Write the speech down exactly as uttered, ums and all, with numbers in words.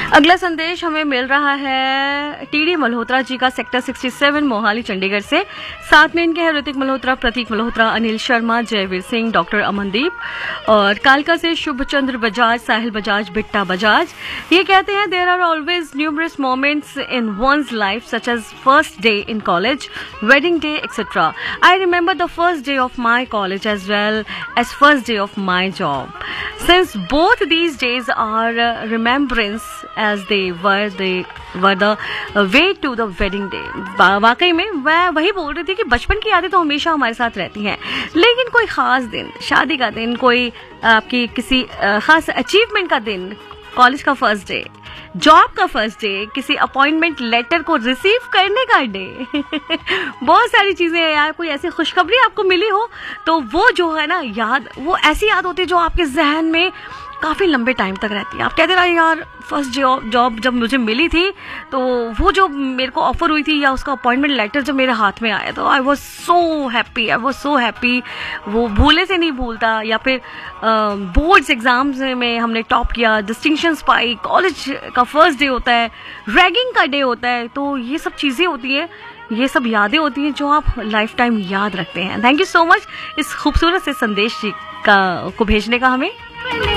अगला संदेश हमें मिल रहा है टीडी मल्होत्रा जी का, सेक्टर सड़सठ मोहाली चंडीगढ़ से। साथ में इनके हैं ऋतिक मल्होत्रा, प्रतीक मल्होत्रा, अनिल शर्मा, जयवीर सिंह, डॉक्टर अमनदीप और कालका से शुभचंद्र बजाज, साहिल बजाज, बिट्टा बजाज। ये कहते हैं there are always numerous moments in one's life such as first day in college, wedding day, et cetera. I remember the first day of my college as well as first day of my job. Since both these days are uh, remembrance as they were they were the uh, way to the wedding day. वाकई में मैं वही बोल रही थी कि बचपन की यादें तो हमेशा हमारे साथ रहती हैं, लेकिन कोई खास दिन, शादी का दिन, कोई आपकी किसी खास अचीवमेंट का दिन, कॉलेज का फर्स्ट डे, जॉब का फर्स्ट डे, किसी अपॉइंटमेंट लेटर को रिसीव करने का डे बहुत सारी चीजें हैं यार। कोई ऐसी खुशखबरी आपको मिली हो तो वो जो है ना याद, वो ऐसी याद होती है जो आपके जहन में काफ़ी लंबे टाइम तक रहती है। आप कहते रहे यार फर्स्ट जॉब जॉब जब मुझे मिली थी तो वो जो मेरे को ऑफर हुई थी या उसका अपॉइंटमेंट लेटर जब मेरे हाथ में आया तो I was so happy, I was so happy. वो भूले से नहीं भूलता। या फिर बोर्ड्स एग्जाम्स में हमने टॉप किया, डिस्टिंक्शंस पाई, कॉलेज का फर्स्ट डे होता है, रैगिंग का डे होता है, तो ये सब चीज़ें होती हैं, ये सब यादें होती हैं जो आप लाइफ टाइम याद रखते हैं। थैंक यू सो मच इस खूबसूरत से संदेश का को भेजने का हमें।